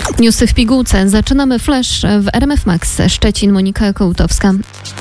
Newsy w pigułce. Zaczynamy flash w RMF Max. Szczecin, Monika Kołtowska.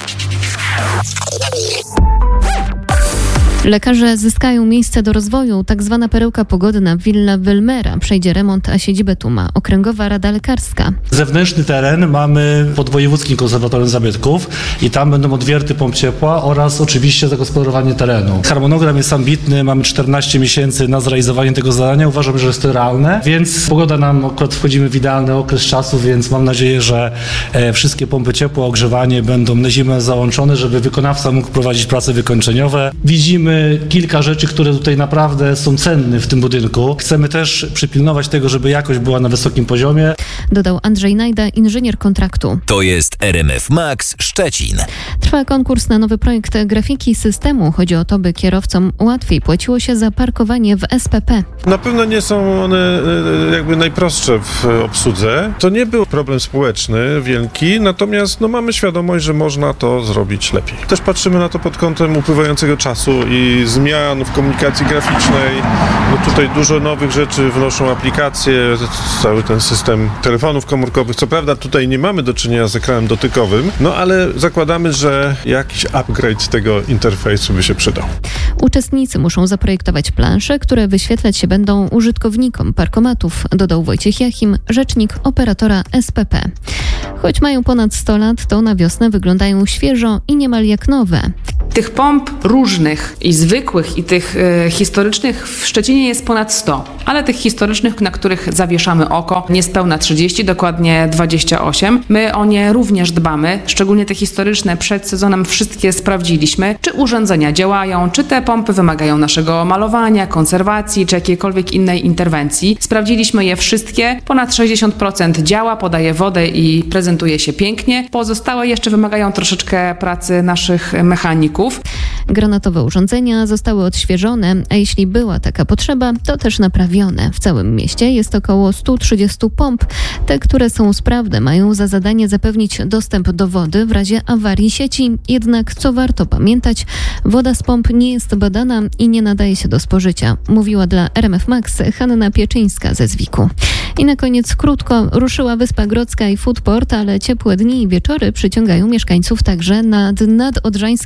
Lekarze zyskają miejsce do rozwoju. Tak zwana perełka pogodna Villa Welmera przejdzie remont, a siedzibę tu ma Okręgowa Rada Lekarska. Zewnętrzny teren mamy pod Wojewódzkim Konserwatorium Zabytków i tam będą odwierty pomp ciepła oraz oczywiście zagospodarowanie terenu. Harmonogram jest ambitny, mamy 14 miesięcy na zrealizowanie tego zadania. Uważam, że jest to realne, więc pogoda nam akurat wchodzimy w idealny okres czasu, więc mam nadzieję, że wszystkie pompy ciepła, ogrzewanie będą na zimę załączone, żeby wykonawca mógł prowadzić prace wykończeniowe. Widzimy kilka rzeczy, które tutaj naprawdę są cenne w tym budynku. Chcemy też przypilnować tego, żeby jakość była na wysokim poziomie. Dodał Andrzej Najda, inżynier kontraktu. To jest RMF Max Szczecin. Trwa konkurs na nowy projekt grafiki systemu. Chodzi o to, by kierowcom łatwiej płaciło się za parkowanie w SPP. Na pewno nie są one jakby najprostsze w obsłudze. To nie był problem społeczny wielki, natomiast mamy świadomość, że można to zrobić lepiej. Też patrzymy na to pod kątem upływającego czasu i zmian w komunikacji graficznej. Tutaj dużo nowych rzeczy wnoszą aplikacje, cały ten system telefonów komórkowych. Co prawda tutaj nie mamy do czynienia z ekranem dotykowym, ale zakładamy, że jakiś upgrade tego interfejsu by się przydał. Uczestnicy muszą zaprojektować plansze, które wyświetlać się będą użytkownikom parkomatów, dodał Wojciech Jachim, rzecznik operatora SPP. Choć mają ponad 100 lat, to na wiosnę wyglądają świeżo i niemal jak nowe. Tych pomp różnych i zwykłych i tych historycznych w Szczecinie jest ponad 100, ale tych historycznych, na których zawieszamy oko, niespełna 30, dokładnie 28. My o nie również dbamy, szczególnie te historyczne. Przed sezonem wszystkie sprawdziliśmy, czy urządzenia działają, czy te pompy wymagają naszego malowania, konserwacji, czy jakiejkolwiek innej interwencji. Sprawdziliśmy je wszystkie, ponad 60% działa, podaje wodę i prezentuje się pięknie. Pozostałe jeszcze wymagają troszeczkę pracy naszych mechaników. Granatowe urządzenia zostały odświeżone, a jeśli była taka potrzeba, to też naprawione. W całym mieście jest około 130 pomp. Te, które są sprawne, mają za zadanie zapewnić dostęp do wody w razie awarii sieci. Jednak, co warto pamiętać, woda z pomp nie jest badana i nie nadaje się do spożycia, mówiła dla RMF Max Hanna Pieczyńska ze Zwiku. I na koniec krótko, ruszyła Wyspa Grodzka i Foodport, ale ciepłe dni i wieczory przyciągają mieszkańców także nad Odrzańskim.